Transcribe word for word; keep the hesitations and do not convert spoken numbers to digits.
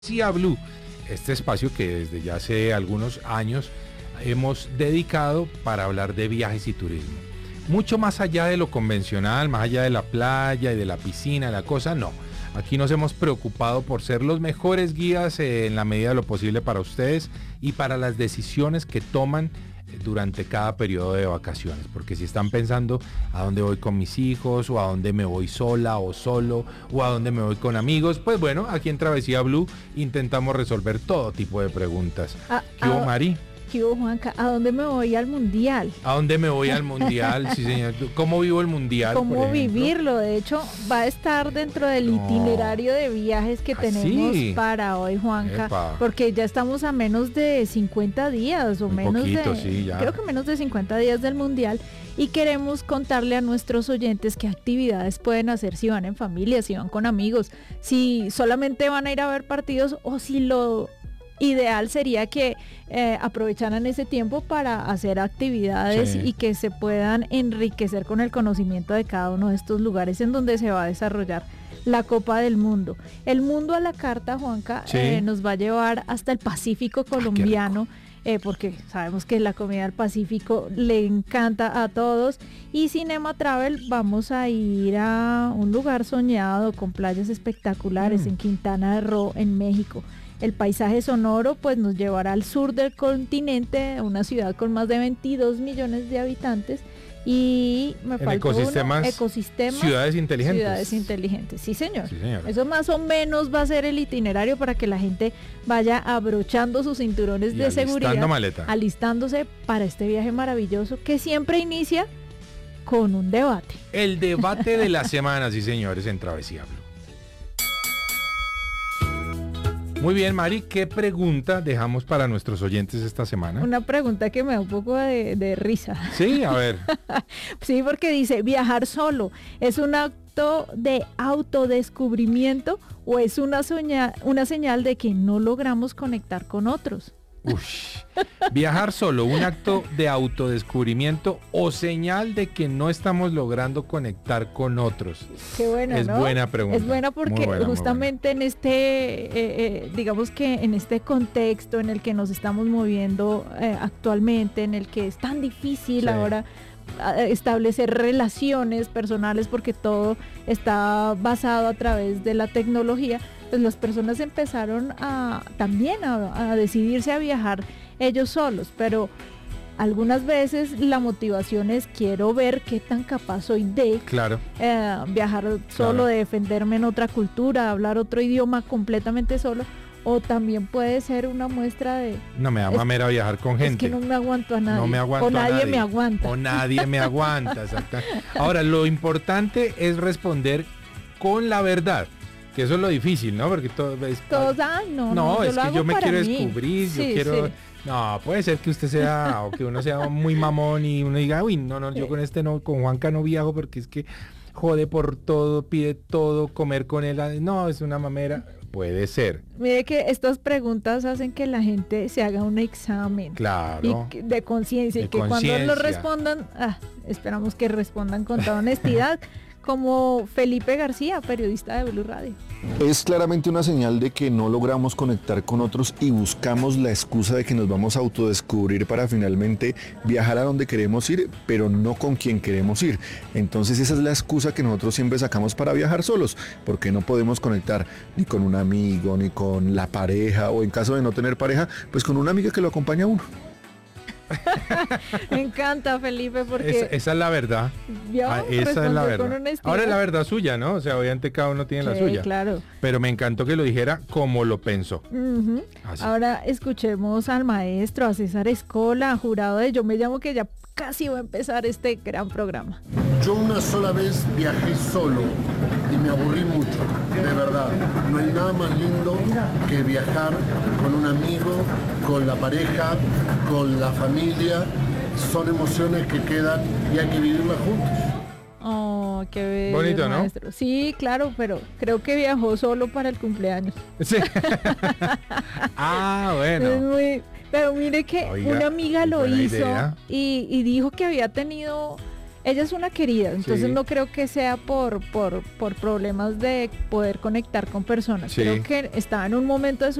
Travesía Blue, este espacio que desde ya hace algunos años hemos dedicado para hablar de viajes y turismo. Mucho más allá de lo convencional, más allá de la playa y de la piscina, la cosa, no. Aquí nos hemos preocupado por ser los mejores guías eh, en la medida de lo posible para ustedes y para las decisiones que toman durante cada periodo de vacaciones, porque si están pensando a dónde voy con mis hijos, o a dónde me voy sola o solo, o a dónde me voy con amigos, pues bueno, aquí en Travesía Blue intentamos resolver todo tipo de preguntas. Ah, ¿Qué hubo, ah, Mari? ¿Qué hubo, Juanca? ¿A dónde me voy al mundial? ¿A dónde me voy al mundial? Sí, señor. ¿Cómo vivo el mundial? ¿Cómo vivirlo? De hecho, va a estar dentro del No. itinerario de viajes que ¿Ah, tenemos sí? para hoy, Juanca, Epa. porque ya estamos a menos de cincuenta días o Un menos poquito, de, sí, ya. creo que menos de cincuenta días del mundial, y queremos contarle a nuestros oyentes qué actividades pueden hacer si van en familia, si van con amigos, si solamente van a ir a ver partidos o si lo ideal sería que eh, aprovecharan ese tiempo para hacer actividades, Sí. y que se puedan enriquecer con el conocimiento de cada uno de estos lugares en donde se va a desarrollar la Copa del Mundo. El mundo a la carta, Juanca, Sí. eh, nos va a llevar hasta el Pacífico colombiano, eh, porque sabemos que la comida del Pacífico le encanta a todos. Y Cinema Travel, vamos a ir a un lugar soñado con playas espectaculares Mm. en Quintana Roo, en México. El paisaje sonoro pues nos llevará al sur del continente, a una ciudad con más de veintidós millones de habitantes. Y me En faltó uno, ecosistemas, ecosistemas, ciudades inteligentes. ciudades inteligentes, sí señor. Sí, señor. Eso más o menos va a ser el itinerario para que la gente vaya abrochando sus cinturones Y de alistando seguridad, maleta. alistándose para este viaje maravilloso que siempre inicia con un debate. El debate de la semana, sí señores, en Travesía Blue. Muy bien, Mari, ¿qué pregunta dejamos para nuestros oyentes esta semana? Una pregunta que me da un poco de, de risa. Sí, a ver. Sí, porque dice, ¿viajar solo es un acto de autodescubrimiento o es una, soña- una señal de que no logramos conectar con otros? Ush. Viajar solo, un acto de autodescubrimiento o señal de que no estamos logrando conectar con otros. Qué bueno, Es ¿no? buena pregunta. Es buena porque Muy buena, muy justamente en este, eh, eh, digamos que en este contexto en el que nos estamos moviendo eh, actualmente, en el que es tan difícil Sí. ahora a- establecer relaciones personales porque todo está basado a través de la tecnología, pues las personas empezaron a también a, a decidirse a viajar ellos solos, pero algunas veces la motivación es quiero ver qué tan capaz soy de Claro. eh, viajar solo, Claro. de defenderme en otra cultura, hablar otro idioma completamente solo, o también puede ser una muestra de No me da Es- mamera viajar con es gente. que no me aguanto a nadie, No me aguanto o a nadie, nadie. me aguanta. O nadie me aguanta, exacto. Ahora, lo importante es responder con la verdad, que eso es lo difícil, ¿no? Porque todo es... Todos, ay, no, No, no, es lo que hago yo me para quiero mí. descubrir, yo Sí, quiero... sí. No, puede ser que usted sea, o que uno sea muy mamón y uno diga, uy, no, no, yo con este no, con Juanca no viajo porque es que jode por todo, pide todo, comer con él, no, es una mamera. Puede ser, Mire que estas preguntas hacen que la gente se haga un examen claro. y que- de conciencia, De y que cuando conciencia. lo respondan, ah, esperamos que respondan con toda honestidad, como Felipe García, periodista de Blue Radio. Es claramente una señal de que no logramos conectar con otros y buscamos la excusa de que nos vamos a autodescubrir para finalmente viajar a donde queremos ir, pero no con quien queremos ir. Entonces esa es la excusa que nosotros siempre sacamos para viajar solos, porque no podemos conectar ni con un amigo, ni con la pareja, o en caso de no tener pareja, pues con una amiga que lo acompaña a uno. Me encanta, Felipe, porque Esa, esa es la verdad. yo Ah, esa es la respondió con verdad. honestidad. Ahora es la verdad suya, ¿no? O sea, obviamente cada uno tiene la Sí, suya. claro. Pero me encantó que lo dijera como lo pensó. Ujú. Así. Ahora escuchemos al maestro, a César Escola, jurado de Yo Me Llamo, que ya casi va a empezar este gran programa. Yo una sola vez viajé solo y me aburrí mucho, de verdad. No hay nada más lindo que viajar con un amigo, con la pareja, con la familia. Son emociones que quedan y hay que vivirlas juntos. Oh, qué bello, Bonito, ¿no? maestro. Sí, claro, pero creo que viajó solo para el cumpleaños. Sí. Ah, Es bueno. muy- pero mire que Oiga, una amiga lo buena hizo idea. y, y dijo que había tenido Ella es una querida, entonces Sí. no creo que sea por, por, por problemas de poder conectar con personas. Sí. Creo que estaba en un momento de su